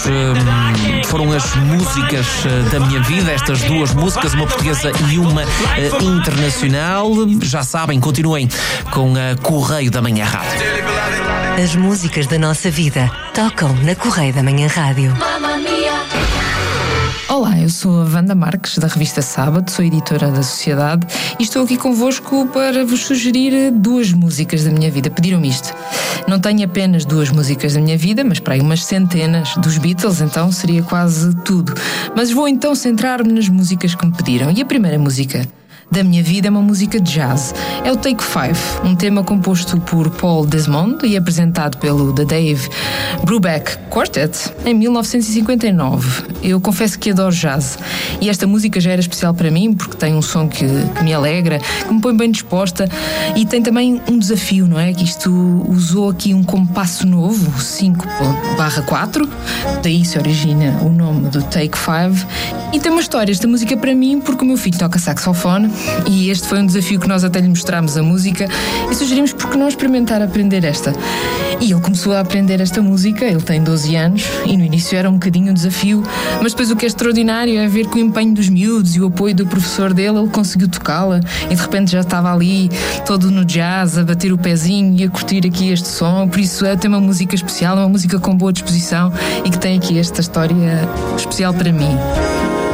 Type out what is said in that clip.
Foram as músicas da minha vida, estas duas músicas, uma portuguesa e uma internacional. Já sabem, continuem com a Correio da Manhã Rádio. As músicas da nossa vida tocam na Correio da Manhã Rádio. Olá, eu sou a Wanda Marques, da revista Sábado, sou editora da Sociedade e estou aqui convosco para vos sugerir duas músicas da minha vida. Pediram-me isto. Não tenho apenas duas músicas da minha vida, mas para aí umas centenas dos Beatles, então seria quase tudo. Mas vou então centrar-me nas músicas que me pediram. E a primeira música da minha vida é uma música de jazz. É o Take 5, um tema composto por Paul Desmond e apresentado pelo The Dave Brubeck Quartet em 1959. Eu confesso que adoro jazz e esta música já era especial para mim porque tem um som que me alegra, que me põe bem disposta e tem também um desafio, não é? Que isto usou aqui um compasso novo, 5/4, daí se origina o nome do Take 5 e tem uma história, esta música para mim, porque o meu filho toca saxofone e este foi um desafio que nós até lhe mostramos a música e sugerimos porque não experimentar aprender esta. E ele começou a aprender esta música, ele tem 12 anos e no início era um bocadinho um desafio, mas depois o que é extraordinário é ver que o empenho dos miúdos e o apoio do professor dele, ele conseguiu tocá-la e de repente já estava ali todo no jazz, a bater o pezinho e a curtir aqui este som. Por isso tem uma música especial, uma música com boa disposição e que tem aqui esta história especial para mim.